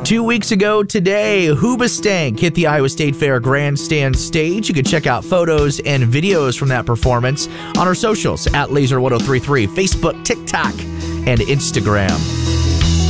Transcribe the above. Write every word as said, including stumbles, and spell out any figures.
Two weeks ago today, Hoobastank hit the Iowa State Fair grandstand stage. You can check out photos and videos from that performance on our socials at Laser ten thirty-three, Facebook, TikTok, and Instagram.